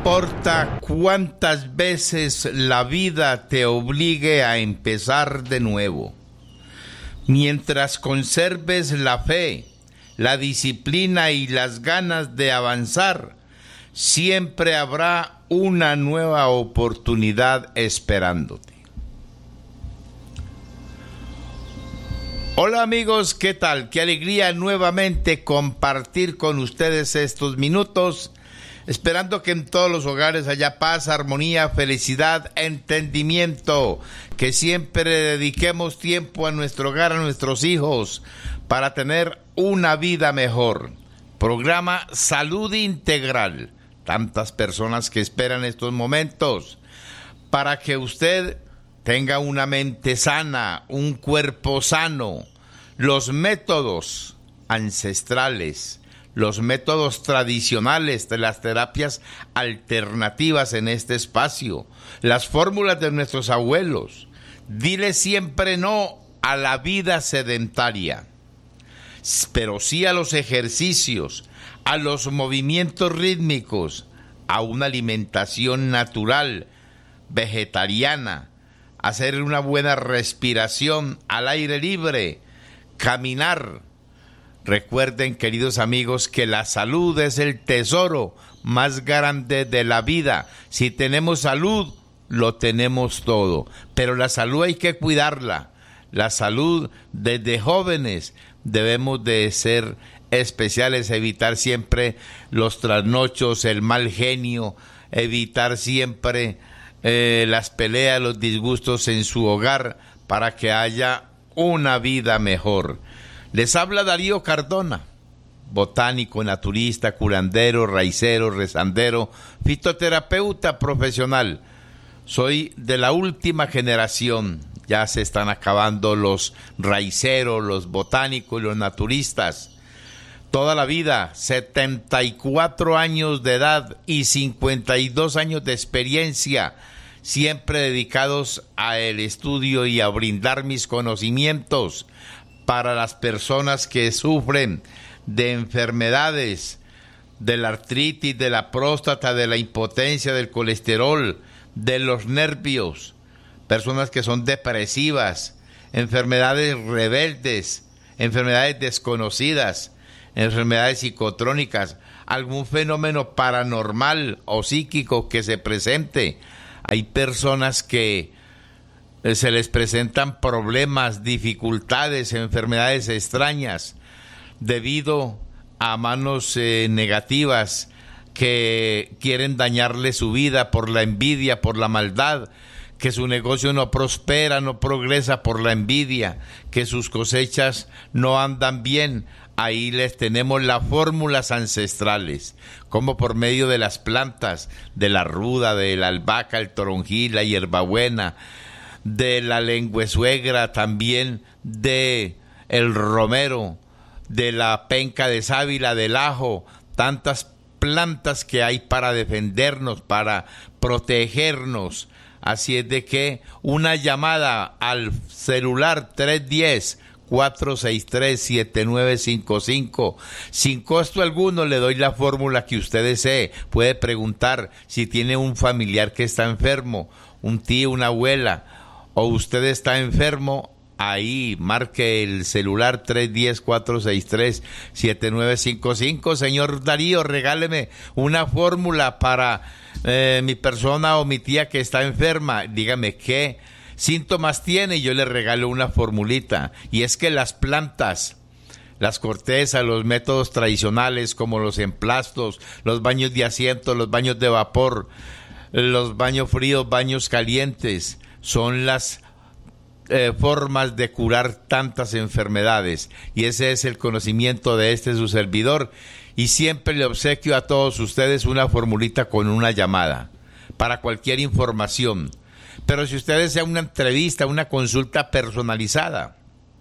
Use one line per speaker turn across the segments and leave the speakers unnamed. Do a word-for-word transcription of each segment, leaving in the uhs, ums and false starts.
importa cuántas veces la vida te obligue a empezar de nuevo. Mientras conserves la fe, la disciplina y las ganas de avanzar, siempre habrá una nueva oportunidad esperándote. Hola amigos, ¿qué tal? Qué alegría nuevamente compartir con ustedes estos minutos, esperando que en todos los hogares haya paz, armonía, felicidad, entendimiento, que siempre dediquemos tiempo a nuestro hogar, a nuestros hijos, para tener una vida mejor. Programa Salud Integral. Tantas personas que esperan estos momentos para que usted tenga una mente sana, un cuerpo sano. Los métodos ancestrales, los métodos tradicionales de las terapias alternativas en este espacio, las fórmulas de nuestros abuelos. Dile siempre no a la vida sedentaria, pero sí a los ejercicios, a los movimientos rítmicos, a una alimentación natural, vegetariana, hacer una buena respiración al aire libre, caminar. Recuerden, queridos amigos, que la salud es el tesoro más grande de la vida. Si tenemos salud, lo tenemos todo, pero la salud hay que cuidarla. La salud desde jóvenes debemos de ser especiales, evitar siempre los trasnochos, el mal genio, evitar siempre eh, las peleas, los disgustos en su hogar para que haya una vida mejor. Les habla Darío Cardona, botánico, naturista, curandero, raicero, rezandero, fitoterapeuta profesional. Soy de la última generación. Ya se están acabando los raiceros, los botánicos y los naturistas. Toda la vida, setenta y cuatro años de edad y cincuenta y dos años de experiencia, siempre dedicados al estudio y a brindar mis conocimientos para las personas que sufren de enfermedades, de la artritis, de la próstata, de la impotencia, del colesterol, de los nervios, personas que son depresivas, enfermedades rebeldes, enfermedades desconocidas, enfermedades psicotrónicas, algún fenómeno paranormal o psíquico que se presente. Hay personas que se les presentan problemas, dificultades, enfermedades extrañas debido a manos eh, negativas que quieren dañarle su vida por la envidia, por la maldad, que su negocio no prospera, no progresa por la envidia, que sus cosechas no andan bien. Ahí les tenemos las fórmulas ancestrales, como por medio de las plantas, de la ruda, de la albahaca, el toronjil, la hierbabuena, de la lengüesuegra, también de el romero, de la penca de sábila, del ajo, tantas plantas que hay para defendernos, para protegernos. Así es de que una llamada al celular tres uno cero, cuatro seis tres, siete nueve cinco cinco. Sin costo alguno le doy la fórmula que usted desee. Puede preguntar si tiene un familiar que está enfermo, un tío, una abuela, o usted está enfermo. Ahí marque el celular tres uno cero, cuatro seis tres, siete nueve cinco cinco. Señor Darío, regáleme una fórmula para eh, mi persona o mi tía que está enferma. Dígame qué síntomas tiene y yo le regalo una formulita. Y es que las plantas, las cortezas, los métodos tradicionales como los emplastos, los baños de asiento, los baños de vapor, los baños fríos, baños calientes, son las eh, formas de curar tantas enfermedades. Y ese es el conocimiento de este su servidor. Y siempre le obsequio a todos ustedes una formulita con una llamada para cualquier información. Pero si usted desea una entrevista, una consulta personalizada,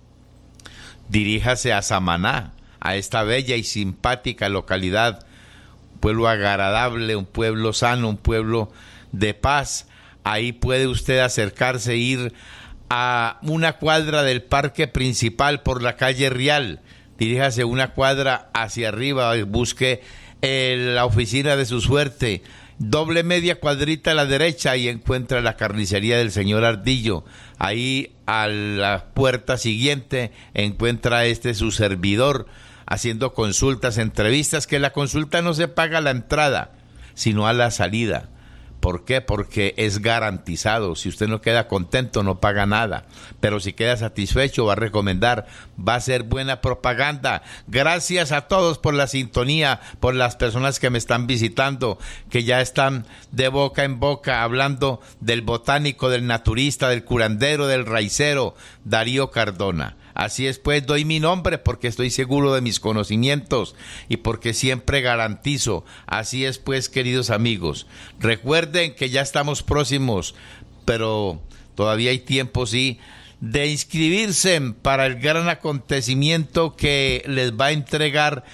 diríjase a Samaná, a esta bella y simpática localidad, un pueblo agradable, un pueblo sano, un pueblo de paz. Ahí puede usted acercarse, ir a una cuadra del parque principal por la calle Rial, diríjase una cuadra hacia arriba, busque eh, la oficina de su suerte, doble media cuadrita a la derecha y encuentra la carnicería del señor Ardillo. Ahí a la puerta siguiente encuentra este su servidor haciendo consultas, entrevistas, que la consulta no se paga a la entrada, sino a la salida. ¿Por qué? Porque es garantizado. Si usted no queda contento, no paga nada. Pero si queda satisfecho, va a recomendar. Va a ser buena propaganda. Gracias a todos por la sintonía, por las personas que me están visitando, que ya están de boca en boca hablando del botánico, del naturista, del curandero, del raicero, Darío Cardona. Así es, pues, doy mi nombre porque estoy seguro de mis conocimientos y porque siempre garantizo. Así es, pues, queridos amigos, recuerden que ya estamos próximos, pero todavía hay tiempo, sí, de inscribirse para el gran acontecimiento que les va a entregar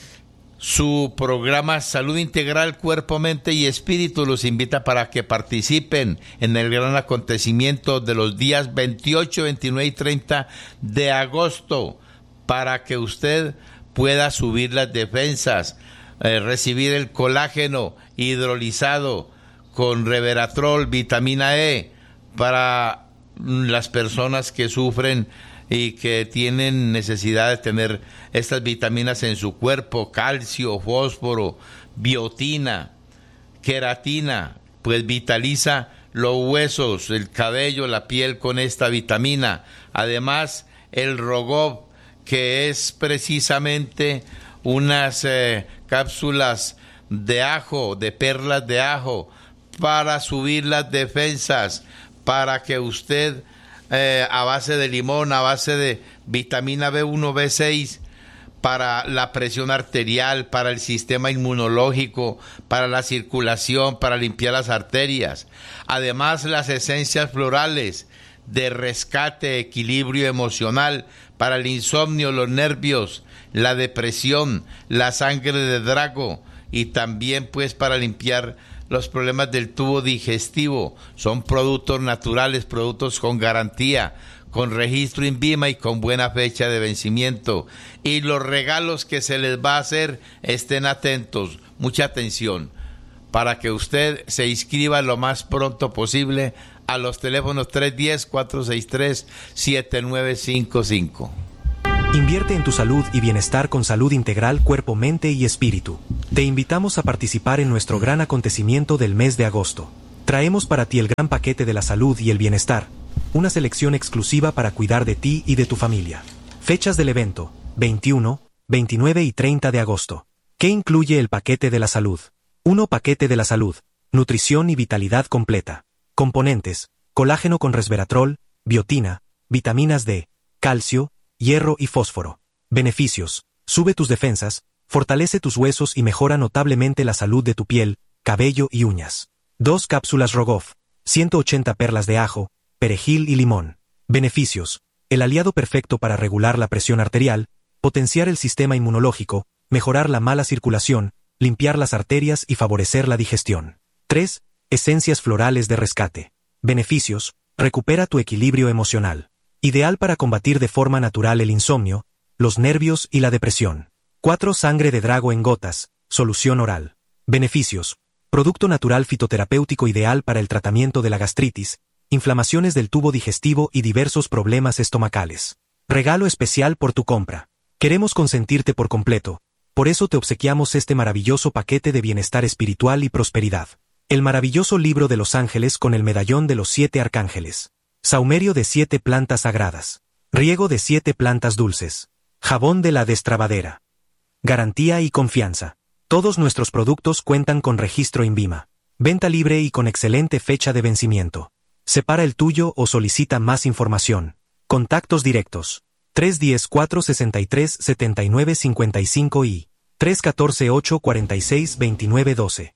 su programa Salud Integral, Cuerpo, Mente y Espíritu. Los invita para que participen en el gran acontecimiento de los días veintiocho, veintinueve y treinta de agosto, para que usted pueda subir las defensas, eh, recibir el colágeno hidrolizado con Reveratrol, vitamina E, para las personas que sufren y que tienen necesidad de tener estas vitaminas en su cuerpo: calcio, fósforo, biotina, queratina, pues vitaliza los huesos, el cabello, la piel con esta vitamina. Además, el Rogob, que es precisamente unas eh, cápsulas de ajo, de perlas de ajo, para subir las defensas, para que usted Eh, a base de limón, a base de vitamina B uno, B seis, para la presión arterial, para el sistema inmunológico, para la circulación, para limpiar las arterias. Además, las esencias florales de rescate, equilibrio emocional, para el insomnio, los nervios, la depresión, la sangre de drago, y también pues para limpiar los problemas del tubo digestivo. Son productos naturales, productos con garantía, con registro INVIMA y con buena fecha de vencimiento. Y los regalos que se les va a hacer, estén atentos, mucha atención, para que usted se inscriba lo más pronto posible a los teléfonos tres uno cero, cuatro seis tres, siete nueve cinco cinco.
Invierte en tu salud y bienestar con Salud Integral, Cuerpo, Mente y Espíritu. Te invitamos a participar en nuestro gran acontecimiento del mes de agosto. Traemos para ti el gran paquete de la salud y el bienestar, una selección exclusiva para cuidar de ti y de tu familia. Fechas del evento: veintiuno, veintinueve y treinta de agosto. ¿Qué incluye el paquete de la salud? uno. Paquete de la salud. Nutrición y vitalidad completa. Componentes: colágeno con resveratrol, biotina, vitaminas D, calcio, hierro y fósforo. Beneficios: sube tus defensas, fortalece tus huesos y mejora notablemente la salud de tu piel, cabello y uñas. dos. Cápsulas Rogoff, ciento ochenta perlas de ajo, perejil y limón. Beneficios: el aliado perfecto para regular la presión arterial, potenciar el sistema inmunológico, mejorar la mala circulación, limpiar las arterias y favorecer la digestión. tres. Esencias florales de rescate. Beneficios: recupera tu equilibrio emocional. Ideal para combatir de forma natural el insomnio, los nervios y la depresión. cuatro. Sangre de drago en gotas, solución oral. Beneficios: producto natural fitoterapéutico ideal para el tratamiento de la gastritis, inflamaciones del tubo digestivo y diversos problemas estomacales. Regalo especial por tu compra. Queremos consentirte por completo, por eso te obsequiamos este maravilloso paquete de bienestar espiritual y prosperidad. El maravilloso libro de los ángeles con el medallón de los siete arcángeles. Saumerio de siete plantas sagradas. Riego de siete plantas dulces. Jabón de la destrabadera. Garantía y confianza. Todos nuestros productos cuentan con registro INVIMA. Venta libre y con excelente fecha de vencimiento. Separa el tuyo o solicita más información. Contactos directos: tres uno cero, cuatro seis tres, siete nueve cinco cinco y tres uno cuatro, ocho cuatro seis, dos nueve uno dos.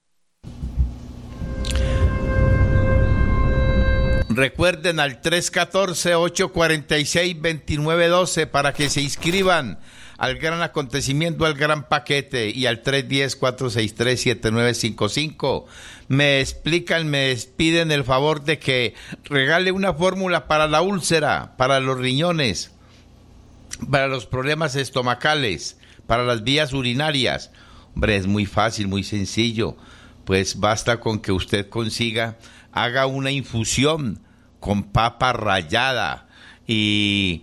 Recuerden al tres uno cuatro, ocho cuatro seis, dos nueve uno dos para que se inscriban al gran acontecimiento, al gran paquete, y al tres uno cero, cuatro seis tres, siete nueve cinco cinco. Me explican, me piden el favor de que regale una fórmula para la úlcera, para los riñones, para los problemas estomacales, para las vías urinarias. Hombre, es muy fácil, muy sencillo. pues basta con que usted consiga, haga una infusión con papa rallada y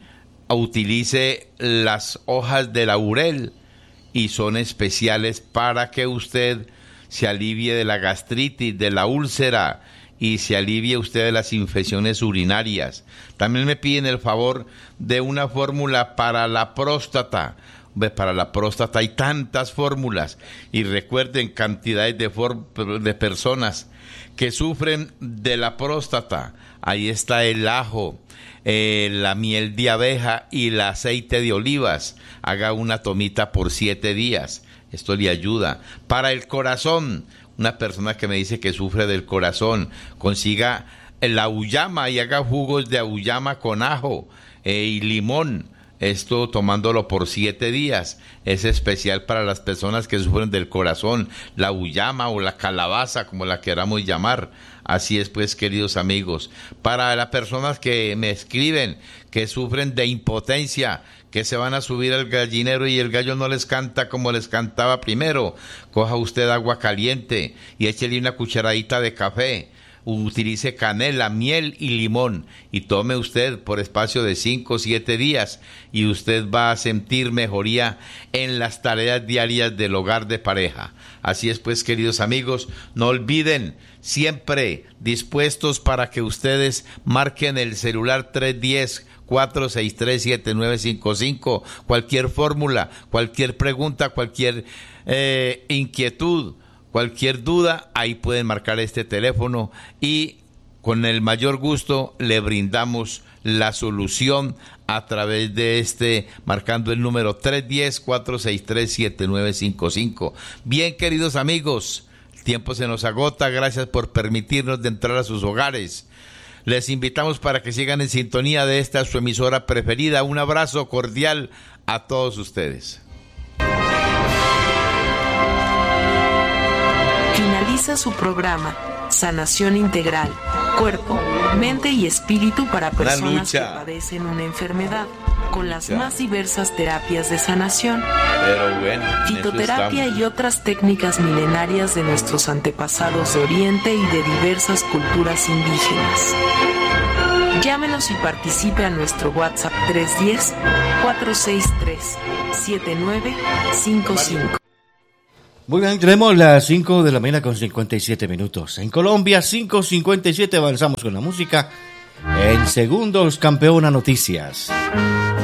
utilice las hojas de laurel, y son especiales para que usted se alivie de la gastritis, de la úlcera, y se alivie usted de las infecciones urinarias. También me piden el favor de una fórmula para la próstata. Para la próstata hay tantas fórmulas, y recuerden, cantidades de, for- de personas que sufren de la próstata. Ahí está el ajo, eh, la miel de abeja y el aceite de olivas. Haga una tomita por siete días. Esto le ayuda. Para el corazón, una persona que me dice que sufre del corazón, consiga el auyama y haga jugos de auyama con ajo eh, y limón. Esto tomándolo por siete días. Es especial para las personas que sufren del corazón, la uyama o la calabaza, como la queramos llamar. Así es, pues, queridos amigos. Para las personas que me escriben, que sufren de impotencia, que se van a subir al gallinero y el gallo no les canta como les cantaba primero, coja usted agua caliente y échele una cucharadita de café. Utilice canela, miel y limón y tome usted por espacio de cinco o siete días, y usted va a sentir mejoría en las tareas diarias del hogar de pareja. Así es, pues, queridos amigos, no olviden, siempre dispuestos para que ustedes marquen el celular tres uno cero, cuatro seis tres, siete nueve cinco cinco, cualquier fórmula, cualquier pregunta, cualquier eh, inquietud, cualquier duda, ahí pueden marcar este teléfono y con el mayor gusto le brindamos la solución a través de este, marcando el número tres uno cero, cuatro seis tres, siete nueve cinco cinco. Bien, queridos amigos, el tiempo se nos agota. Gracias por permitirnos de entrar a sus hogares. Les invitamos para que sigan en sintonía de esta su emisora preferida. Un abrazo cordial a todos ustedes.
Finaliza su programa Sanación Integral, Cuerpo, Mente y Espíritu para personas que padecen una enfermedad, con las lucha. Más diversas terapias de sanación,
pero bueno,
fitoterapia y otras técnicas milenarias de nuestros antepasados de Oriente y de diversas culturas indígenas. Llámenos y participe a nuestro WhatsApp tres uno cero, cuatro seis tres, siete nueve cinco cinco.
Muy bien, tenemos las cinco de la mañana con cincuenta y siete minutos. En Colombia, cinco cincuenta y siete, avanzamos con la música. En segundos, Campeona Noticias.